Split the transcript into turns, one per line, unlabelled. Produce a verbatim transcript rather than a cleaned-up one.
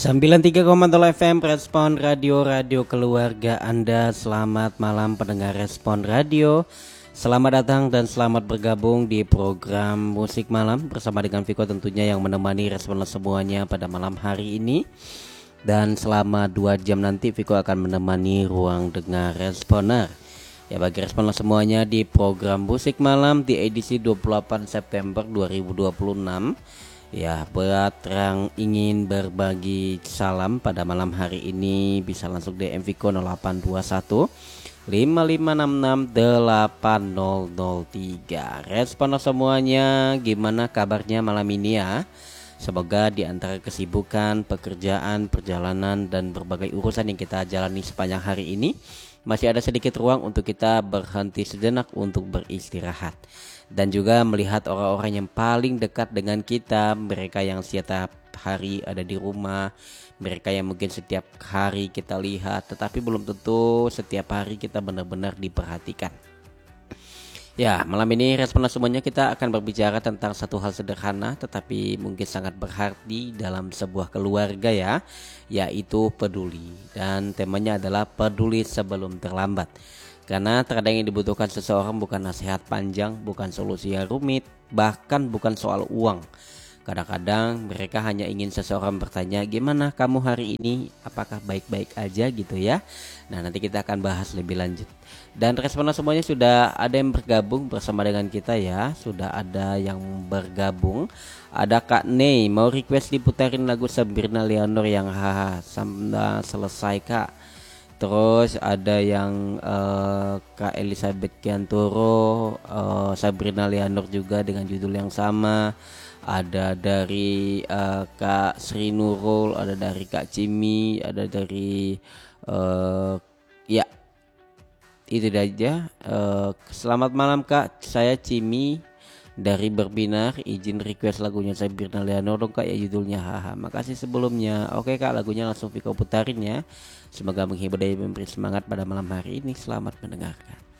sembilan puluh tiga koma nol F M Respon Radio, radio keluarga Anda. Selamat malam pendengar Respon Radio. Selamat datang dan selamat bergabung di program Musik Malam bersama dengan Viko tentunya yang menemani respon semuanya pada malam hari ini. Dan selama dua jam nanti Viko akan menemani ruang dengar Responer. Ya, bagi responer semuanya di program Musik Malam di edisi dua puluh delapan September dua ribu dua puluh enam. Ya, buat yang ingin berbagi salam pada malam hari ini bisa langsung D M Viko nol delapan dua satu lima lima enam enam delapan nol nol tiga. Responer semuanya, gimana kabarnya malam ini ya? Semoga di antara kesibukan, pekerjaan, perjalanan, dan berbagai urusan yang kita jalani sepanjang hari ini masih ada sedikit ruang untuk kita berhenti sejenak untuk beristirahat. Dan juga melihat orang-orang yang paling dekat dengan kita, mereka yang setiap hari ada di rumah, mereka yang mungkin setiap hari kita lihat, tetapi belum tentu setiap hari kita benar-benar diperhatikan. Ya, malam ini respon semuanya kita akan berbicara tentang satu hal sederhana tetapi mungkin sangat berarti dalam sebuah keluarga ya, yaitu peduli. Dan temanya adalah peduli sebelum terlambat. Karena terkadang yang dibutuhkan seseorang bukan nasihat panjang, bukan solusi yang rumit, bahkan bukan soal uang. Kadang-kadang mereka hanya ingin seseorang bertanya, gimana kamu hari ini? Apakah baik-baik aja gitu ya? Nah, nanti kita akan bahas lebih lanjut. Dan responan semuanya sudah ada yang bergabung bersama dengan kita ya. Sudah ada yang bergabung. Ada Kak Nei, mau request diputarin lagu Sabrina Leonor yang haha sampai selesai Kak. Terus ada yang uh, Kak Elizabeth Kiantoro, uh, Sabrina Leonor juga dengan judul yang sama. Ada dari uh, Kak Sri Nurul, ada dari Kak Cimi, ada dari uh, ya itu aja. Uh, selamat malam Kak, saya Cimi dari Berbinar, izin request lagunya Sabrina Leonor dong Kak ya, judulnya haha. Makasih sebelumnya. Oke Kak, lagunya langsung Viko putarin ya. Semoga menghibur dan memberi semangat pada malam hari ini. Selamat mendengarkan.